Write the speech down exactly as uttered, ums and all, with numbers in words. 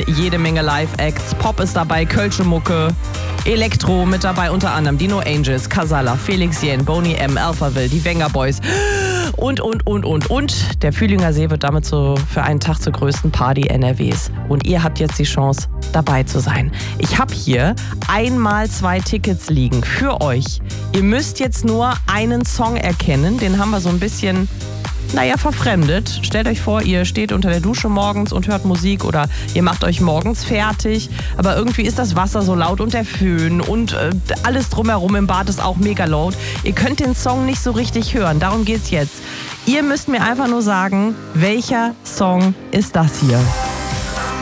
jede Menge Live-Acts. Pop ist dabei, Kölsche Mucke, Elektro mit dabei, unter anderem Dino Angels, Casala, Felix Jen, Boney M, Alphaville, die Wenger Boys und, und, und, und, und. Der Fühlinger See wird damit so für einen Tag zur größten Party N R Ws. Und ihr habt jetzt die Chance, dabei zu sein. Ich habe hier einmal zwei Tickets liegen für euch. Ihr müsst jetzt nur einen Song erkennen, den haben wir so ein bisschen... naja, verfremdet. Stellt euch vor, ihr steht unter der Dusche morgens und hört Musik oder ihr macht euch morgens fertig, aber irgendwie ist das Wasser so laut und der Föhn und äh, alles drumherum im Bad ist auch mega laut. Ihr könnt den Song nicht so richtig hören, darum geht's jetzt. Ihr müsst mir einfach nur sagen, welcher Song ist das hier?